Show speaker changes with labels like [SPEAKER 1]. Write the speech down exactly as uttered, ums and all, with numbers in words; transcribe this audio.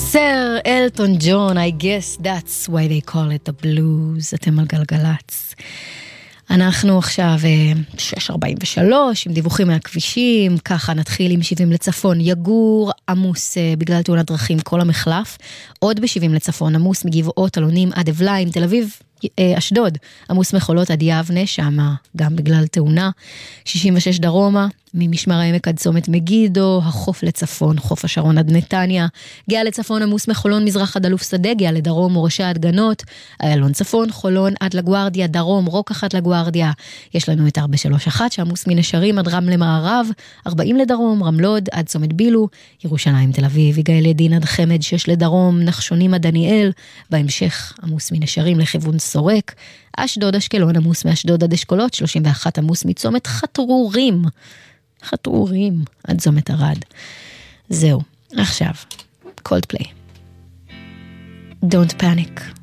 [SPEAKER 1] סר אלטון ג'ון, I guess that's why they call it the blues. אתם על גלגלץ. אנחנו עכשיו שש ארבעים ושלוש עם דיווחים מהכבישים, ככה נתחיל עם שבעים לצפון, יגור עמוס בגלל תאונת דרכים כל המחלף, עוד ב-שבעים לצפון עמוס מגבעות אלונים עד אבליים, תל אביב אשדוד, עמוס מחולות עד יבנה, שמה גם בגלל תאונה, שישים ושש דרומה, ממשמר העמק עד צומת מגידו, החוף לצפון, חוף השרון עד נתניה, גאה לצפון עמוס מחולון מזרח עד אלוף שדה, גאה לדרום מורשה עד גנות, איילון צפון, חולון עד לגוארדיה, דרום, רוק אחת לגוארדיה, יש לנו את ארבע שלוש אחת שעמוס מנשרים עד רמלה מערב, ארבעים לדרום, רמלוד עד צומת בילו, ירושלים תל אביב, יגאל ידין עד חמד, שש לדרום, נחשונים עד דניאל, בהמשך עמוס מנשרים לכיוון סורק, אשדוד אשקלון עמוס מאשדוד עד אשכולות, שלושים ואחת עמוס מצומת חתרורים, חתרורים עד צומת ערד. זהו, עכשיו, Coldplay. Don't panic.